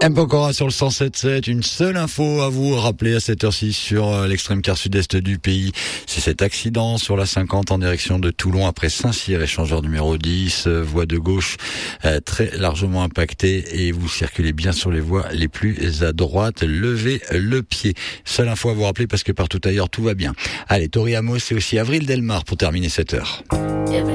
M. Pokora sur le 107.7, une seule info à vous rappeler à cette heure-ci sur l'extrême quart sud-est du pays. C'est cet accident sur la 50 en direction de Toulon après Saint-Cyr, échangeur numéro 10, voie de gauche très largement impactée et vous circulez bien sur les voies les plus à droite. Levez le pied. Seule info à vous rappeler parce que partout ailleurs tout va bien. Allez, Tori Amos et aussi Avril Delmar pour terminer cette heure.